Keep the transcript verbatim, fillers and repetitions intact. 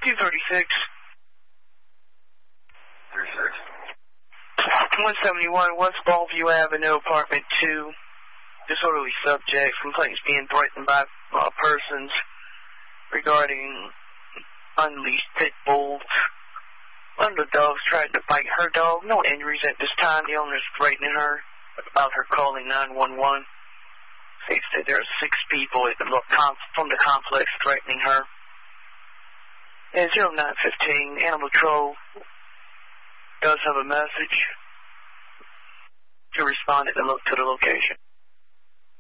two thirty-six. thirty-six. one seventy-one West Ballview Avenue, apartment two. Disorderly subject. Complaints being threatened by uh, persons regarding unleashed pit bulls. One of the dogs tried to bite her dog. No injuries at this time. The owner is threatening her about her calling nine one one. They said there are six people at the from the complex threatening her. And zero nine fifteen Animal Control does have a message to respond to the, to the location.